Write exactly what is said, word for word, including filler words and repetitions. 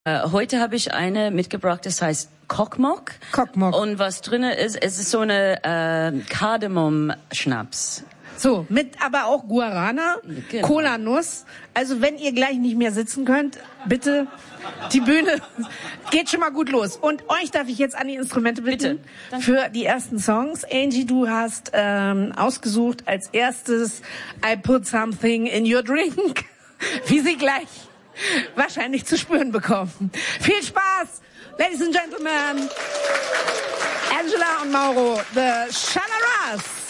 Äh, heute habe ich eine mitgebracht, das heißt Kokmok. Kokmok. Und was drinne ist, es ist so eine äh, Kardamom-Schnaps. So, mit aber auch Guarana, Genau. Cola-Nuss. Also wenn ihr gleich nicht mehr sitzen könnt, bitte, die Bühne geht schon mal gut los. Und euch darf ich jetzt an die Instrumente bitten Bitte. für die ersten Songs. Angie, du hast ähm, ausgesucht als erstes I Put Something in Your Drink, wie sie gleich wahrscheinlich zu spüren bekommen. Viel Spaß, Ladies and Gentlemen, Angela und Mauro, the Shalaras.